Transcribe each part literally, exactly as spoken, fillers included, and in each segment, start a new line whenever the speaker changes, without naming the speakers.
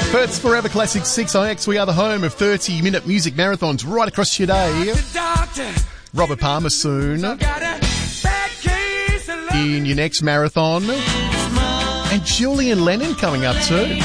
Perth's Forever Classic six I X. We are the home of thirty-minute music marathons right across your day. Robert Palmer soon in your next marathon. And Julian Lennon coming up too.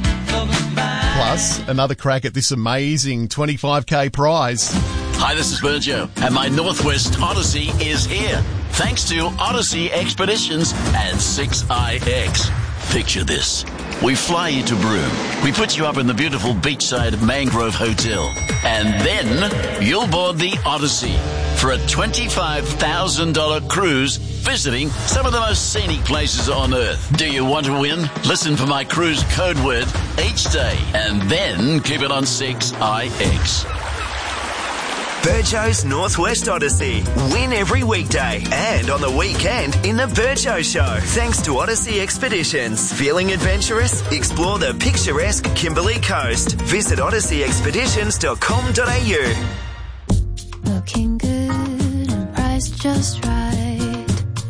Plus, another crack at this amazing twenty-five K prize.
Hi, this is Virgil, and my Northwest Odyssey is here. Thanks to Odyssey Expeditions and six I X. Picture this. We fly you to Broome. We put you up in the beautiful beachside Mangrove Hotel. And then you'll board the Odyssey for a twenty-five thousand dollars cruise visiting some of the most scenic places on Earth. Do you want to win? Listen for my cruise code word each day and then keep it on six I X.
Virgo's Northwest Odyssey. Win every weekday and on the weekend in the Virgo Show. Thanks to Odyssey Expeditions. Feeling adventurous? Explore the picturesque Kimberley Coast. Visit odyssey expeditions dot com dot a u.
Looking good and priced just right.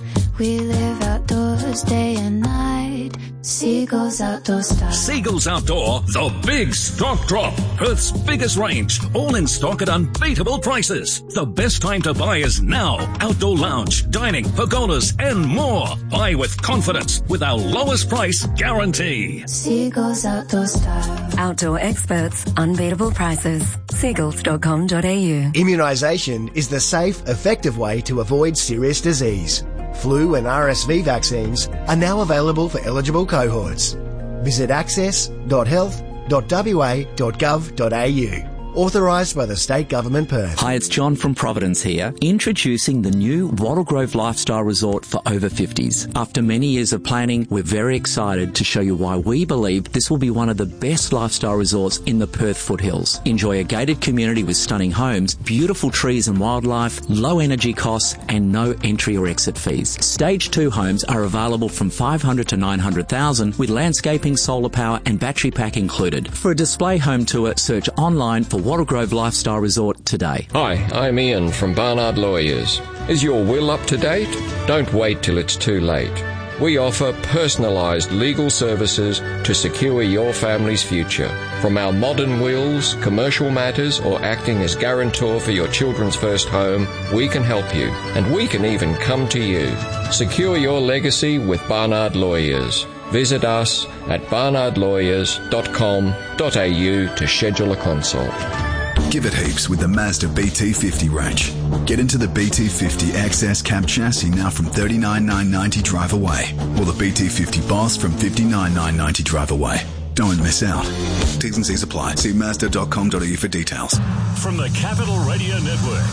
We live outdoors day and night. Seagulls Outdoor Style.
Seagulls Outdoor, the big stock drop. Perth's biggest range, all in stock at unbeatable prices. The best time to buy is now. Outdoor lounge, dining, pergolas, and more. Buy with confidence with our lowest price guarantee.
Seagulls Outdoor Style.
Outdoor experts, unbeatable prices. seagulls dot com dot a u.
Immunisation is the safe, effective way to avoid serious disease. Flu and R S V vaccines are now available for eligible cohorts. Visit access dot health dot w a dot gov dot a u. Authorised by the State Government Perth.
Hi, it's John from Providence here, introducing the new Wattle Grove Lifestyle Resort for over fifties. After many years of planning, we're very excited to show you why we believe this will be one of the best lifestyle resorts in the Perth foothills. Enjoy a gated community with stunning homes, beautiful trees and wildlife, low energy costs, and no entry or exit fees. Stage two homes are available from five hundred to nine hundred thousand with landscaping, solar power and battery pack included. For a display home tour, search online for Wattle Grove Lifestyle Resort today.
Hi, I'm Ian from Barnard Lawyers. Is your will up to date? Don't wait till it's too late. We offer personalised legal services to secure your family's future. From our modern wills, commercial matters, or acting as guarantor for your children's first home, we can help you. And we can even come to you. Secure your legacy with Barnard Lawyers. Visit us at barnard lawyers dot com dot a u to schedule a consult.
Give it heaps with the Mazda B T fifty range. Get into the B T fifty X S cab chassis now from thirty-nine thousand nine hundred ninety dollars drive away, or the B T fifty Boss from fifty-nine thousand nine hundred ninety dollars drive away. Don't miss out. T's and C's apply. See mazda dot com dot a u for details.
From the Capital Radio Network,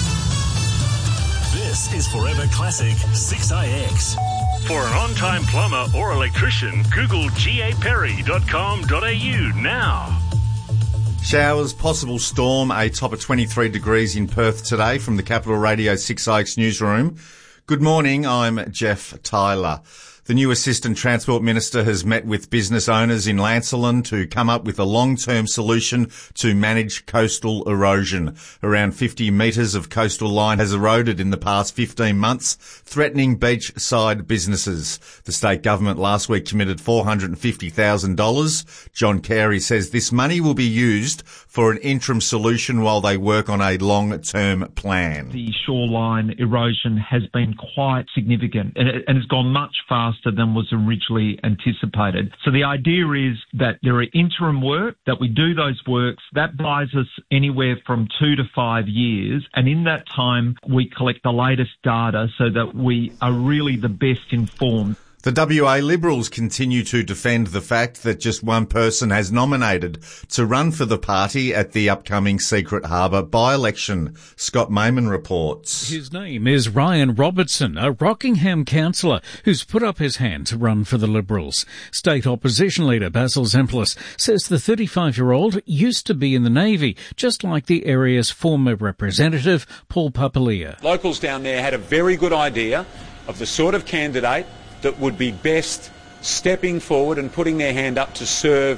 this is Forever Classic six I X. For an on-time plumber or electrician, Google g a perry dot com dot a u now.
Showers, possible storm, a top of twenty-three degrees in Perth today from the Capital Radio six I X newsroom. Good morning, I'm Jeff Tyler. The new Assistant Transport Minister has met with business owners in Lancelin to come up with a long-term solution to manage coastal erosion. Around fifty metres of coastal line has eroded in the past fifteen months, threatening beachside businesses. The state government last week committed four hundred fifty thousand dollars. John Carey says this money will be used for an interim solution while they work on a long-term plan.
The shoreline erosion has been quite significant and, it, and it's gone much faster than was originally anticipated. So the idea is that there are interim work, that we do those works. That buys us anywhere from two to five years. And in that time, we collect the latest data so that we are really the best informed.
The W A Liberals continue to defend the fact that just one person has nominated to run for the party at the upcoming Secret Harbour by-election. Scott Mayman reports.
His name is Ryan Robertson, a Rockingham councillor who's put up his hand to run for the Liberals. State Opposition Leader Basil Zemplis says the thirty-five-year-old used to be in the Navy, just like the area's former representative, Paul Papalia.
Locals down there had a very good idea of the sort of candidate that would be best stepping forward and putting their hand up to serve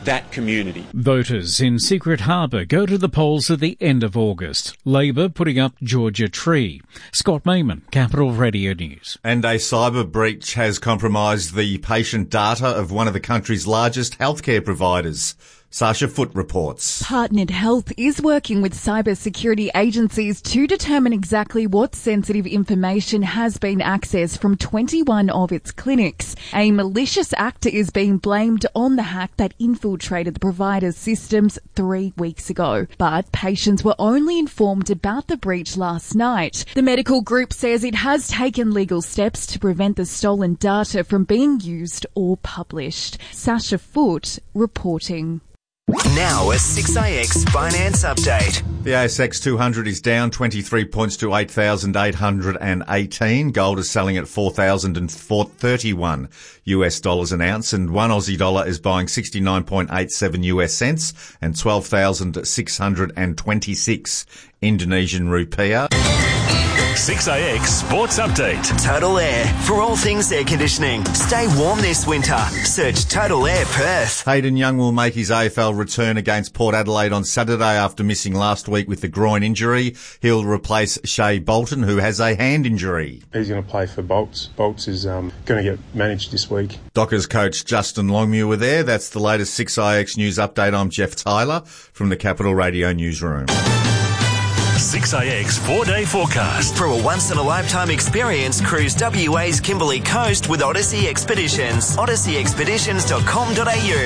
that community.
Voters in Secret Harbour go to the polls at the end of August. Labor putting up Georgia Tree. Scott Mayman, Capital Radio News.
And a cyber breach has compromised the patient data of one of the country's largest healthcare providers. Sasha Foote reports.
Partnered Health is working with cybersecurity agencies to determine exactly what sensitive information has been accessed from twenty-one of its clinics. A malicious actor is being blamed on the hack that infiltrated the provider's systems three weeks ago. But patients were only informed about the breach last night. The medical group says it has taken legal steps to prevent the stolen data from being used or published. Sasha Foote reporting.
Now a six A X finance update.
The A S X two hundred is down twenty-three points to eight thousand eight hundred eighteen. Gold is selling at four thousand thirty-one U S dollars an ounce, and one Aussie dollar is buying sixty-nine point eight seven U S cents and twelve thousand six hundred twenty-six Indonesian rupiah.
six A X Sports Update.
Total Air. For all things air conditioning. Stay warm this winter. Search Total Air Perth.
Hayden Young will make his A F L return against Port Adelaide on Saturday after missing last week with the groin injury. He'll replace Shea Bolton, who has a hand injury.
He's going to play for Bolts. Bolts is um, going to get managed this week.
Dockers coach Justin Longmuir there. That's the latest six A X news update. I'm Jeff Tyler from the Capital Radio Newsroom.
six A X four-day forecast.
For a once-in-a-lifetime experience, cruise W A's Kimberley Coast with Odyssey Expeditions. odyssey expeditions dot com dot a u.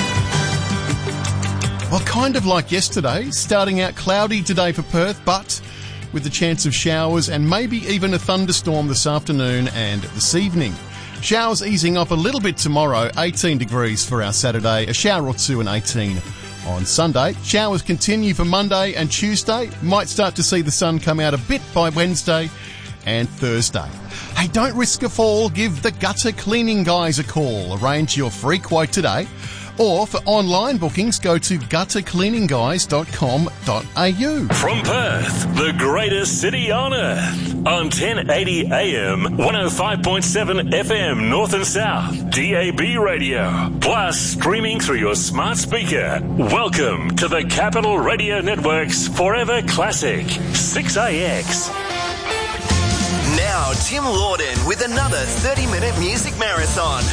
Well, kind of like yesterday, starting out cloudy today for Perth, but with the chance of showers and maybe even a thunderstorm this afternoon and this evening. Showers easing off a little bit tomorrow, eighteen degrees for our Saturday, a shower or two and eighteen on Sunday. Showers continue for Monday and Tuesday. Might start to see the sun come out a bit by Wednesday and Thursday. Hey, don't risk a fall. Give the gutter cleaning guys a call. Arrange your free quote today. Or for online bookings, go to gutter cleaning guys dot com dot a u.
From Perth, the greatest city on earth. On ten eighty A M, one oh five point seven F M North and South, D A B radio. Plus streaming through your smart speaker. Welcome to the Capital Radio Network's Forever Classic, six A X.
Now Tim Lawden with another thirty minute music marathon.